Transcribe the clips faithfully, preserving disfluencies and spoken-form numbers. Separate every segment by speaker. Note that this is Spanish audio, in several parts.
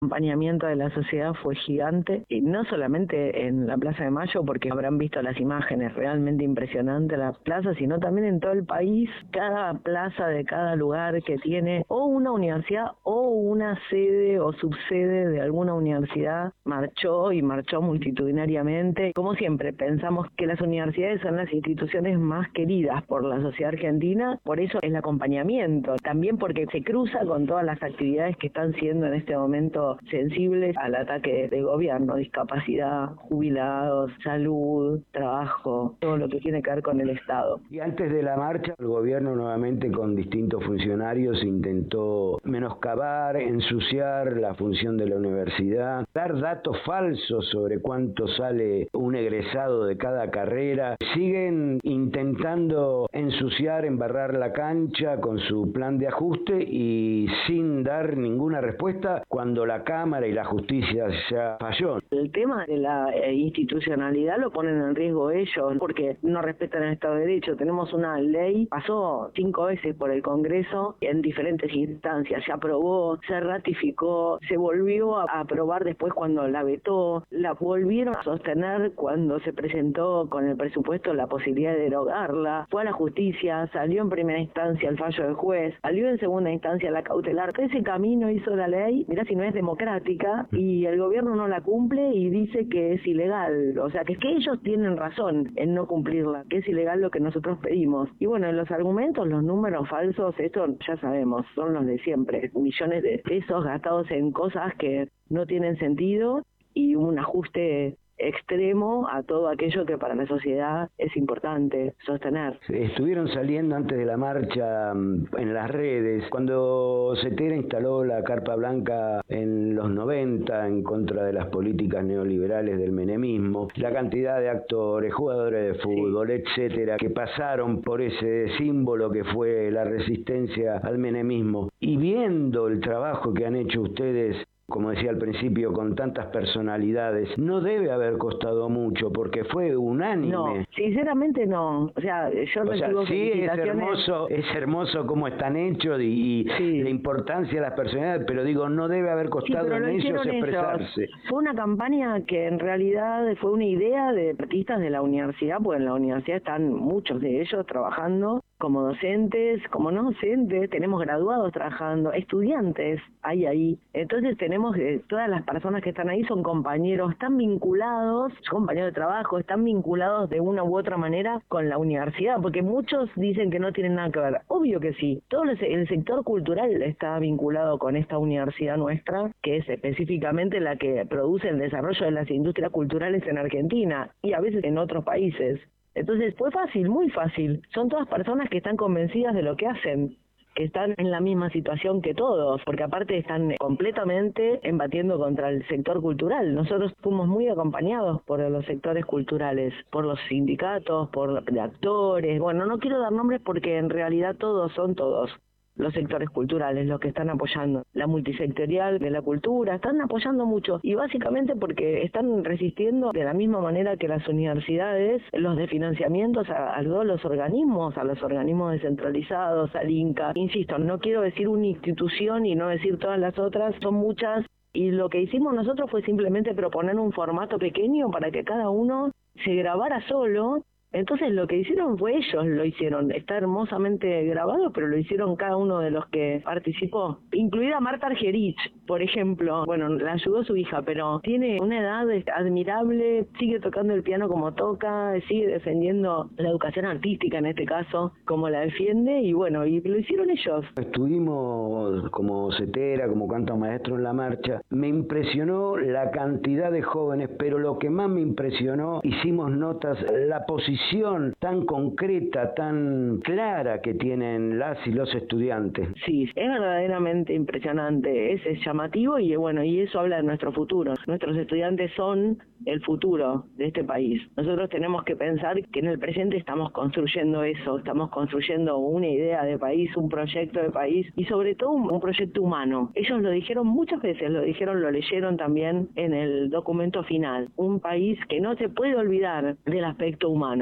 Speaker 1: El acompañamiento de la sociedad fue gigante, y no solamente en la Plaza de Mayo, porque habrán visto las imágenes, realmente impresionante la plaza, sino también en todo el país. Cada plaza de cada lugar que tiene o una universidad o una sede o subsede de alguna universidad marchó y marchó multitudinariamente. Como siempre, pensamos que las universidades son las instituciones más queridas por la sociedad argentina, por eso el acompañamiento, también porque se cruza con todas las actividades que están siendo en este momento sensibles al ataque de gobierno, discapacidad, jubilados, salud, trabajo, todo lo que tiene que ver con el Estado.
Speaker 2: Y antes de la marcha, el gobierno nuevamente con distintos funcionarios intentó menoscabar, ensuciar la función de la universidad, dar datos falsos sobre cuánto sale un egresado de cada carrera. Siguen intentando ensuciar, embarrar la cancha con su plan de ajuste y sin dar ninguna respuesta cuando la Cámara y la justicia ya falló.
Speaker 1: El tema de la institucionalidad lo ponen en riesgo ellos porque no respetan el Estado de Derecho. Tenemos una ley, pasó cinco veces por el Congreso en diferentes instancias, se aprobó, se ratificó, se volvió a aprobar después cuando la vetó, la volvieron a sostener cuando se presentó con el presupuesto la posibilidad de derogarla, fue a la justicia, salió en primera instancia el fallo del juez, salió en segunda instancia la cautelar. Ese camino hizo la ley, mirá si no es democrática, y el gobierno no la cumple y dice que es ilegal, o sea que es que ellos tienen razón en no cumplirla, que es ilegal lo que nosotros pedimos. Y bueno, los argumentos, los números falsos, esto ya sabemos, son los de siempre, millones de pesos gastados en cosas que no tienen sentido y un ajuste extremo a todo aquello que para la sociedad es importante sostener.
Speaker 2: Estuvieron saliendo antes de la marcha en las redes, cuando Cetera instaló la carpa blanca en los noventa en contra de las políticas neoliberales del menemismo, la cantidad de actores, jugadores de fútbol, sí, etcétera, que pasaron por ese símbolo que fue la resistencia al menemismo, y viendo el trabajo que han hecho ustedes, como decía al principio, con tantas personalidades, no debe haber costado mucho, porque fue unánime.
Speaker 1: No, sinceramente no. O sea, yo
Speaker 2: o
Speaker 1: recibo
Speaker 2: sea, sí, es hermoso, es hermoso cómo están hechos y, y sí, la importancia de las personalidades, pero digo, no debe haber costado
Speaker 1: sí,
Speaker 2: en ellos expresarse.
Speaker 1: Ellos. Fue una campaña que en realidad fue una idea de artistas de la universidad, porque en la universidad están muchos de ellos trabajando como docentes, como no docentes, tenemos graduados trabajando, estudiantes hay ahí. Entonces tenemos, eh, todas las personas que están ahí son compañeros, están vinculados, son compañeros de trabajo, están vinculados de una u otra manera con la universidad, porque muchos dicen que no tienen nada que ver. Obvio que sí, todo el sector cultural está vinculado con esta universidad nuestra, que es específicamente la que produce el desarrollo de las industrias culturales en Argentina y a veces en otros países. Entonces fue fácil, muy fácil. Son todas personas que están convencidas de lo que hacen, que están en la misma situación que todos, porque aparte están completamente embatiendo contra el sector cultural. Nosotros fuimos muy acompañados por los sectores culturales, por los sindicatos, por de actores. Bueno, no quiero dar nombres porque en realidad todos son todos. Los sectores culturales, los que están apoyando, la multisectorial de la cultura, están apoyando mucho, y básicamente porque están resistiendo de la misma manera que las universidades, los de financiamientos a, a todos los organismos, a los organismos descentralizados, al INCA. Insisto, no quiero decir una institución y no decir todas las otras, son muchas, y lo que hicimos nosotros fue simplemente proponer un formato pequeño para que cada uno se grabara solo. Entonces lo que hicieron fue ellos, lo hicieron, está hermosamente grabado, pero lo hicieron cada uno de los que participó, incluida Marta Argerich, por ejemplo. Bueno, la ayudó su hija, pero tiene una edad admirable, sigue tocando el piano como toca, sigue defendiendo la educación artística en este caso, como la defiende, y bueno, y lo hicieron ellos.
Speaker 2: Estuvimos como Cetera, como canto maestro en la marcha. Me impresionó la cantidad de jóvenes, pero lo que más me impresionó, hicimos notas, la posición tan concreta, tan clara que tienen las y los estudiantes.
Speaker 1: Sí, es verdaderamente impresionante, es, es llamativo y bueno, y eso habla de nuestro futuro. Nuestros estudiantes son el futuro de este país. Nosotros tenemos que pensar que en el presente estamos construyendo eso, estamos construyendo una idea de país, un proyecto de país y sobre todo un, un proyecto humano. Ellos lo dijeron muchas veces, lo dijeron, lo leyeron también en el documento final. Un país que no se puede olvidar del aspecto humano.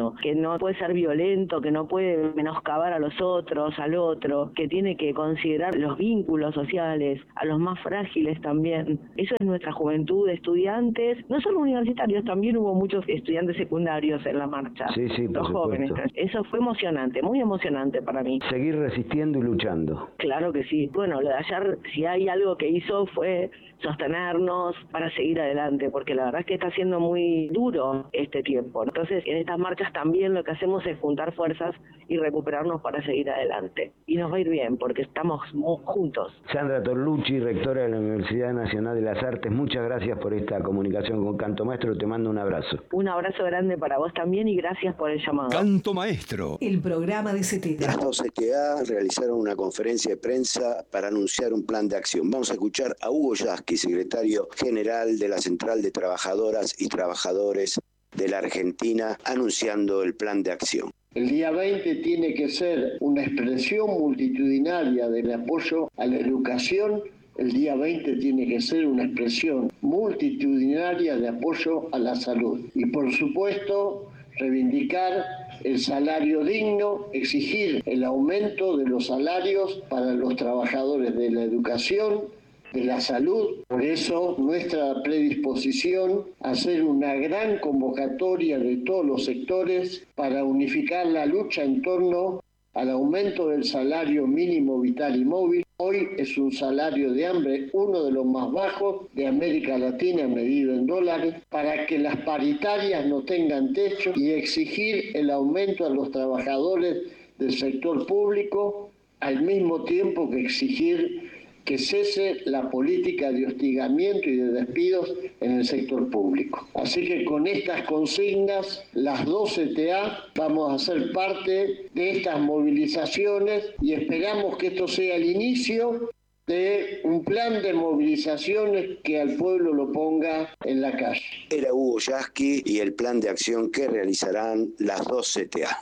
Speaker 1: humano, que no puede ser violento, que no puede menoscabar a los otros, al otro, que tiene que considerar los vínculos sociales, a los más frágiles también. Eso es nuestra juventud de estudiantes, no solo universitarios, también hubo muchos estudiantes secundarios en la marcha,
Speaker 2: sí, sí, por
Speaker 1: los jóvenes. Eso fue emocionante, muy emocionante para mí.
Speaker 2: Seguir resistiendo y luchando.
Speaker 1: Claro que sí. Bueno, lo de ayer, si hay algo que hizo fue sostenernos para seguir adelante, porque la verdad es que está siendo muy duro este tiempo. Entonces, en estas marchas también lo que hacemos es juntar fuerzas y recuperarnos para seguir adelante. Y nos va a ir bien, porque estamos juntos.
Speaker 2: Sandra Torlucci, rectora de la Universidad Nacional de las Artes, muchas gracias por esta comunicación con Canto Maestro. Te mando un abrazo.
Speaker 1: Un abrazo grande para vos también y gracias por el llamado.
Speaker 3: Canto Maestro.
Speaker 4: El programa de C T A.
Speaker 5: Las dos C T A realizaron una conferencia de prensa para anunciar un plan de acción. Vamos a escuchar a Hugo Yasky, secretario general de la Central de Trabajadoras y Trabajadores de la Argentina, anunciando el plan de acción.
Speaker 6: El día veinte tiene que ser una expresión multitudinaria del apoyo a la educación. El día veinte tiene que ser una expresión multitudinaria de apoyo a la salud. Y por supuesto, reivindicar el salario digno, exigir el aumento de los salarios para los trabajadores de la educación, de la salud. Por eso nuestra predisposición a hacer una gran convocatoria de todos los sectores para unificar la lucha en torno al aumento del salario mínimo vital y móvil. Hoy es un salario de hambre, uno de los más bajos de América Latina medido en dólares, para que las paritarias no tengan techo y exigir el aumento a los trabajadores del sector público, al mismo tiempo que exigir que cese la política de hostigamiento y de despidos en el sector público. Así que con estas consignas, las dos C T A vamos a ser parte de estas movilizaciones y esperamos que esto sea el inicio de un plan de movilizaciones que al pueblo lo ponga en la calle.
Speaker 5: Era Hugo Yasky y el plan de acción que realizarán las dos C T A.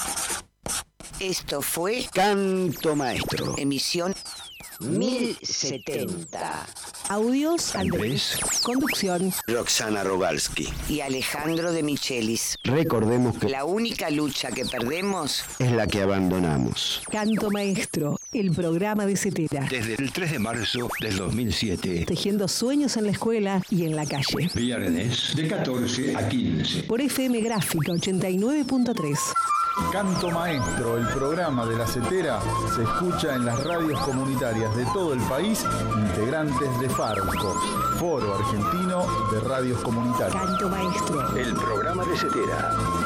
Speaker 7: Esto fue
Speaker 2: Canto Maestro.
Speaker 7: emisión mil setenta.
Speaker 4: Audios,
Speaker 3: Andrés.
Speaker 4: Conducción,
Speaker 5: Roxana Rogalski
Speaker 7: Y Alejandro de Michelis.
Speaker 2: Recordemos que
Speaker 7: La única lucha que perdemos
Speaker 2: es la que abandonamos.
Speaker 4: Canto Maestro, el programa de C T A.
Speaker 3: Desde el tres de marzo del dos mil siete.
Speaker 4: Tejiendo sueños en la escuela y en la calle.
Speaker 3: Viernes de catorce a quince.
Speaker 4: Por F M Gráfica ochenta y nueve punto tres.
Speaker 8: Canto Maestro, el programa de la CETERA, se escucha en las radios comunitarias de todo el país, integrantes de FARCO, Foro Argentino de Radios Comunitarias.
Speaker 4: Canto Maestro.
Speaker 3: El programa de CETERA.